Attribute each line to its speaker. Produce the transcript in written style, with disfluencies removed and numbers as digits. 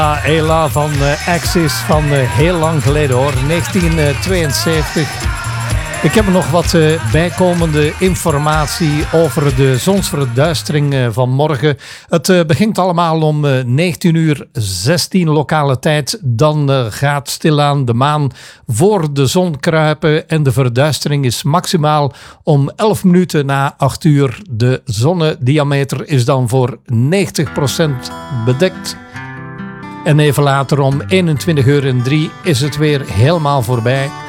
Speaker 1: Ela van Axis van heel lang geleden hoor, 1972. Ik heb nog wat bijkomende informatie over de zonsverduistering van morgen. Het begint allemaal om 19:16 lokale tijd. Dan gaat stilaan de maan voor de zon kruipen en de verduistering is maximaal om 11 minuten na 8 uur. De zonnediameter is dan voor 90% bedekt. En even later om 21:03 is het weer helemaal voorbij.